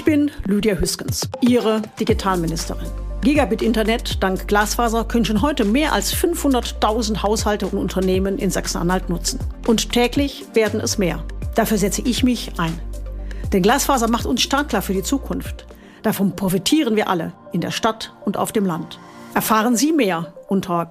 bin Lydia Hüskens, Ihre Digitalministerin. Gigabit-Internet dank Glasfaser können schon heute mehr als 500.000 Haushalte und Unternehmen in Sachsen-Anhalt nutzen. Und täglich werden es mehr. Dafür setze ich mich ein. Denn Glasfaser macht uns startklar für die Zukunft. Davon profitieren wir alle, in der Stadt und auf dem Land. Erfahren Sie mehr unter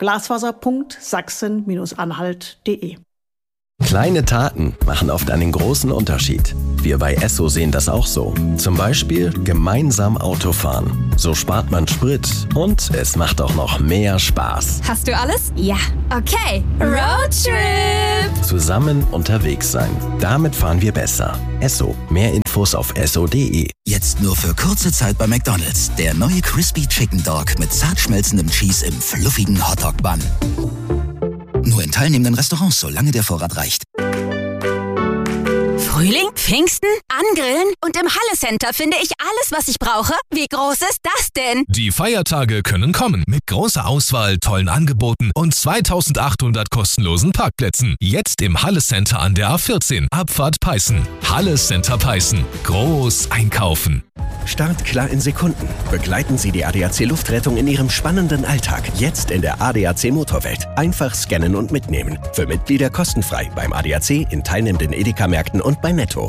glasfaser.sachsen-anhalt.de. Kleine Taten machen oft einen großen Unterschied. Wir bei Esso sehen das auch so. Zum Beispiel gemeinsam Autofahren. So spart man Sprit und es macht auch noch mehr Spaß. Hast du alles? Ja. Okay. Roadtrip! Zusammen unterwegs sein. Damit fahren wir besser. Esso. Mehr Infos auf esso.de. Jetzt nur für kurze Zeit bei McDonald's. Der neue Crispy Chicken Dog mit zart schmelzendem Cheese im fluffigen Hotdog-Bun. Nur in teilnehmenden Restaurants, solange der Vorrat reicht. Frühling, Pfingsten, Angrillen und im Halle Center finde ich alles, was ich brauche. Wie groß ist das denn? Die Feiertage können kommen mit großer Auswahl, tollen Angeboten und 2800 kostenlosen Parkplätzen. Jetzt im Halle Center an der A14, Abfahrt Peißen. Halle Center Peißen. Groß einkaufen. Start klar in Sekunden. Begleiten Sie die ADAC Luftrettung in Ihrem spannenden Alltag. Jetzt in der ADAC Motorwelt. Einfach scannen und mitnehmen. Für Mitglieder kostenfrei beim ADAC, in teilnehmenden Edeka-Märkten und bei Netto.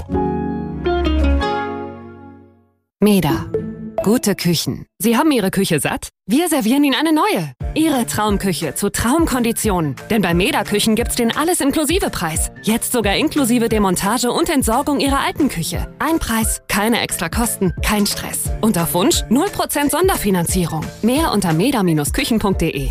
Meda. Gute Küchen. Sie haben Ihre Küche satt? Wir servieren Ihnen eine neue. Ihre Traumküche zu Traumkonditionen. Denn bei Meda Küchen gibt's den Alles-Inklusive-Preis. Jetzt sogar inklusive Demontage und Entsorgung Ihrer alten Küche. Ein Preis, keine extra Kosten, kein Stress. Und auf Wunsch 0% Sonderfinanzierung. Mehr unter meda-küchen.de.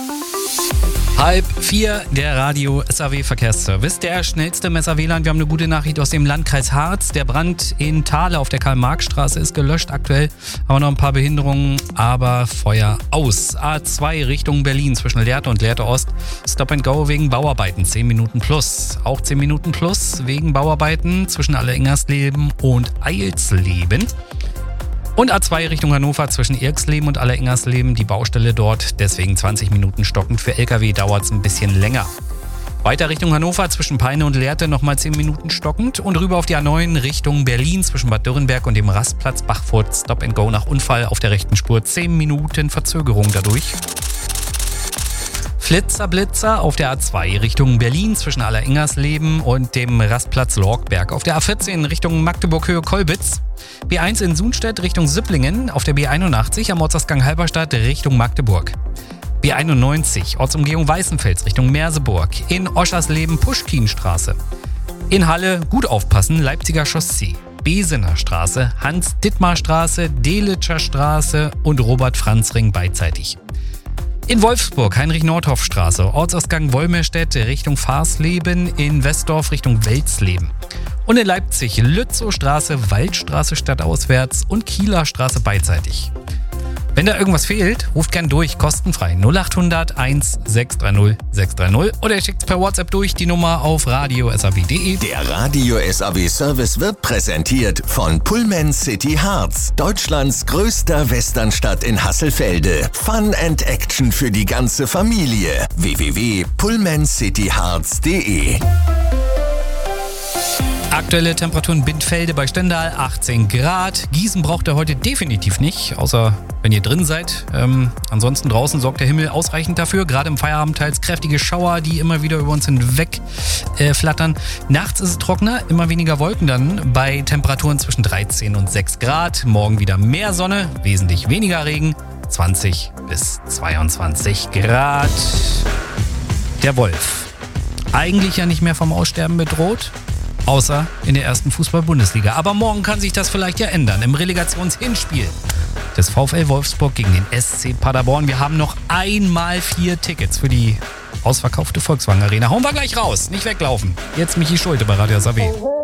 3:30, der Radio SAW Verkehrsservice. Der schnellste im SAW-Land. Wir haben eine gute Nachricht aus dem Landkreis Harz. Der Brand in Thale auf der Karl-Marx-Straße ist gelöscht. Aktuell haben wir noch ein paar Behinderungen, aber Feuer aus. A2 Richtung Berlin zwischen Lehrte und Lehrte Ost. Stop and Go wegen Bauarbeiten. 10 Minuten plus. Auch 10 Minuten plus wegen Bauarbeiten zwischen Allerengersleben und Eilsleben. Und A2 Richtung Hannover zwischen Irksleben und Allerengersleben, die Baustelle dort, deswegen 20 Minuten stockend. Für LKW dauert es ein bisschen länger. Weiter Richtung Hannover zwischen Peine und Lehrte nochmal 10 Minuten stockend. Und rüber auf die A9 Richtung Berlin zwischen Bad Dürrenberg und dem Rastplatz Bachfurt. Stop and Go nach Unfall auf der rechten Spur. 10 Minuten Verzögerung dadurch. Flitzer-Blitzer auf der A2 Richtung Berlin zwischen Allerengersleben und dem Rastplatz Lorgberg. Auf der A14 Richtung Magdeburg-Höhe Kolbitz. B1 in Sunstedt Richtung Sipplingen. Auf der B81 am Ortsausgang Halberstadt Richtung Magdeburg. B91 Ortsumgehung Weißenfels Richtung Merseburg. In Oschersleben Puschkinstraße. In Halle gut aufpassen, Leipziger Chaussee. Besener Straße, Hans-Dittmar-Straße, Delitscher Straße und Robert-Franz-Ring beidseitig. In Wolfsburg, Heinrich-Nordhoff-Straße, Ortsausgang Wolmerstedt Richtung Farsleben, in Westdorf Richtung Welzleben. Und in Leipzig, Lützow-Straße, Waldstraße stadtauswärts und Kieler Straße beidseitig. Wenn da irgendwas fehlt, ruft gern durch, kostenfrei 0800 1630 630 oder ihr schickt's per WhatsApp durch, die Nummer auf radio.saw.de. Der Radio SAW Service wird präsentiert von Pullman City Harz, Deutschlands größter Westernstadt in Hasselfelde. Fun and Action für die ganze Familie. www.pullmancityharz.de. Aktuelle Temperaturen Bindfelde bei Stendal 18 Grad. Gießen braucht ihr heute definitiv nicht, außer wenn ihr drin seid. Ansonsten draußen sorgt der Himmel ausreichend dafür. Gerade im Feierabend teils kräftige Schauer, die immer wieder über uns hinweg flattern. Nachts ist es trockener, immer weniger Wolken dann bei Temperaturen zwischen 13 und 6 Grad. Morgen wieder mehr Sonne, wesentlich weniger Regen. 20 bis 22 Grad. Der Wolf. Eigentlich ja nicht mehr vom Aussterben bedroht. Außer in der ersten Fußball-Bundesliga. Aber morgen kann sich das vielleicht ja ändern. Im Relegationshinspiel des VfL Wolfsburg gegen den SC Paderborn. Wir haben noch einmal 4 Tickets für die ausverkaufte Volkswagen Arena. Hauen wir gleich raus. Nicht weglaufen. Jetzt Michi Schulte bei Radio SAW.